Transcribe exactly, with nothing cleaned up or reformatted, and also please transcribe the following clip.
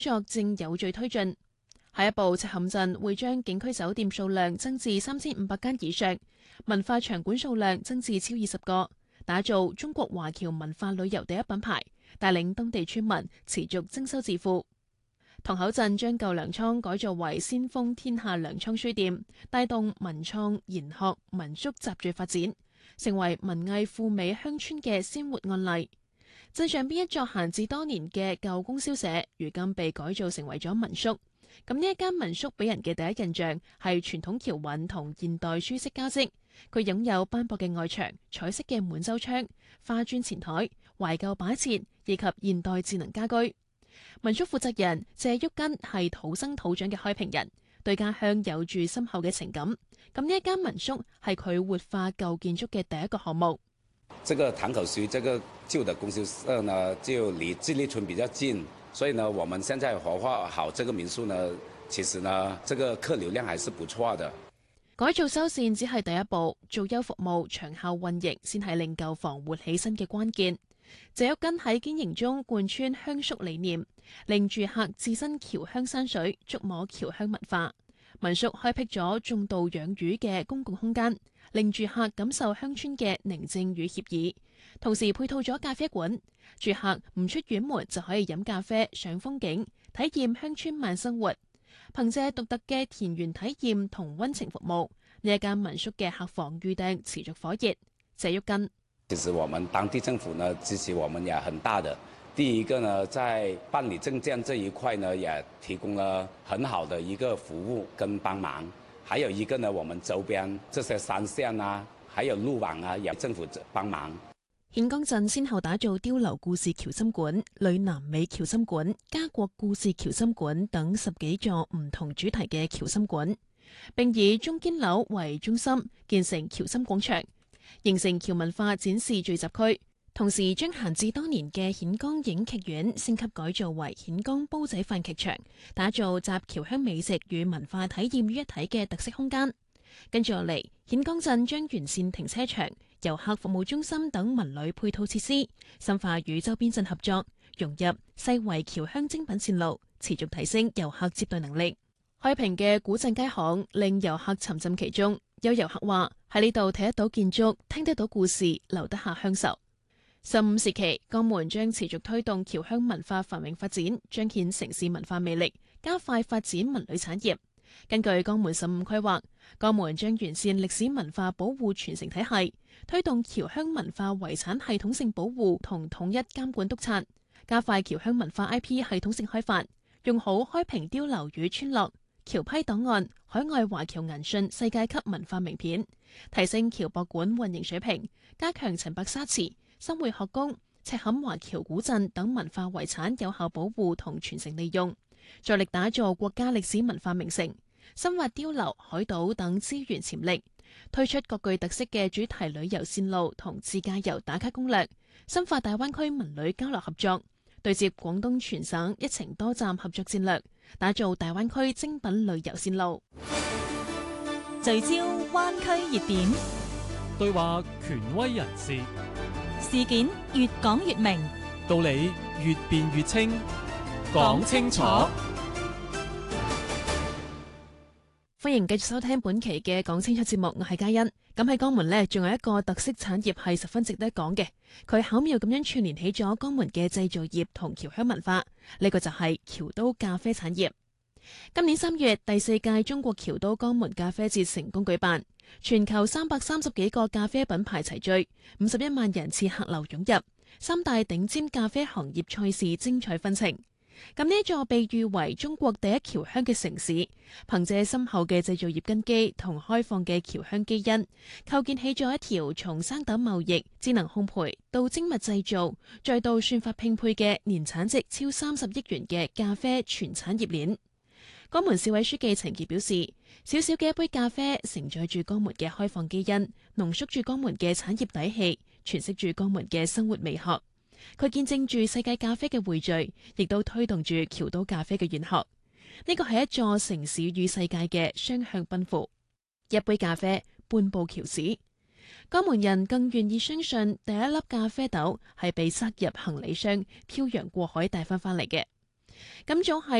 作正有序推進。下一步，赤坎鎮會將景區酒店數量增至三千五百間以上，文化場館數量增至超二十個，打造中國華僑文化旅遊第一品牌，帶領當地村民持續增收致富。塘口鎮將舊糧倉改造為先鋒天下糧倉書店，帶動文創、研學、民宿集聚發展，成為文藝富美鄉村嘅鮮活案例。鎮上邊一座閒置多年嘅舊供銷社，如今被改造成為咗民宿。咁呢一間民宿俾人嘅第一印象係傳統橋韻同現代舒適交織。佢擁有斑駁嘅外牆、彩色嘅滿洲窗、花磚前台、懷舊擺設以及現代智能家居。民宿負責人謝旭根係土生土長嘅開平人，對家鄉有住深厚嘅情感。咁呢一間民宿係佢活化舊建築嘅第一個項目。 這個塘口區這個舊的供銷社呢，就離智利村比較近。所以呢，我們現在活化好這個民宿呢，其實呢，這個客流量還是不錯的。 改造修繕只係第一步，做優服務、長效運營先係令舊房活起身嘅關鍵。謝旭根喺經營中貫穿鄉宿理念，令住客置身僑鄉山水，觸摸僑鄉文化。民宿開闢咗種稻養魚嘅公共空間，令住客感受鄉村嘅寧靜與愜意。同時配套咗咖啡館，住客唔出院門就可以飲咖啡、賞風景，體驗鄉村慢生活。憑借獨特嘅田園體驗同溫情服務，呢一間民宿嘅客房預訂持續火熱。謝旭根， 其實我們當地政府呢支持我們也很大的。第一個呢，在辦理證件這一塊呢，也提供了很好的一個服務跟幫忙。還有一個呢，我們周邊這些山線啊，還有路網啊，也政府幫忙。 顯江鎮先後打造碉樓故事橋心館、呂南美橋心館、家國故事橋心館等十幾座唔同主題嘅橋心館，並以中堅樓為中心建成橋心廣場，形成橋文化展示聚集區。同時將閒置多年嘅顯江影劇院升級改造為顯江煲仔飯劇場，打造集僑鄉美食與文化體驗於一體嘅特色空間。跟住落嚟，顯江鎮將完善停車場、遊客服務中心等文旅配套設施，深化與周邊鎮合作，融入世遺僑鄉精品線路，持續提升遊客接待能力。開平嘅古鎮街巷令遊客沉浸其中，有遊客話喺呢度睇得到建築，聽得到故事，留得下鄉愁。十五時期，江門將持續推動僑鄉文化繁榮發展，彰顯城市文化魅力，加快發展文旅產業。根據江門十五規劃，江門將完善歷史文化保護傳承體系，推動僑鄉文化遺產系統性保護同統一監管督察，加快僑鄉文化 I P 系統性開發，用好開平碉樓與村落、僑批檔案、海外華僑銀訊世界級文化名片，提升僑博館運營水平，加強陳白沙祠、新會學宮、赤坎華僑古鎮等文化遺產有效保護同傳承利用，助力打造國家歷史文化名城，深挖碉樓、海島等資源潛力，推出各具特色嘅主題旅遊線路同自駕遊打卡攻略，深化大灣區文旅交流合作，對接廣東全省一程多站合作戰略，打造大灣區精品旅遊線路。 聚焦灣區熱點， 對話權威人士， 事件越講越明， 道理越辯越清，講清楚。 歡迎繼續收聽本期嘅講清楚節目，我係嘉欣。咁喺江門呢，仲有一個特色產業係十分值得講嘅，佢巧妙咁樣串聯起咗江門嘅製造業同僑鄉文化。呢個就係僑都咖啡產業。今年三月，第四屆中國僑都江門咖啡節成功舉辦，全球三百三十幾個咖啡品牌齊聚，五十一萬人次客流湧入，三大頂尖咖啡行業賽事精彩紛呈。咁呢座被譽為中國第一僑鄉嘅城市，憑借深厚嘅製造業根基同開放嘅僑鄉基因，構建起咗一條從生豆貿易、智能烘焙到精密製造，再到算法拼配嘅年產值超三十億元嘅咖啡全產業鏈。江門市委書記陳傑表示，小小嘅一杯咖啡承載住江門嘅開放基因，濃縮住江門嘅產業底氣，詮釋住江門嘅生活美學。佢見證住世界咖啡嘅匯聚，亦都推動住僑都咖啡嘅遠航。呢個係一座城市與世界嘅雙向奔赴。一杯咖啡，半部僑史。江門人更願意相信第一粒咖啡豆係被塞入行李箱，漂洋過海帶翻返嚟嘅。 今早係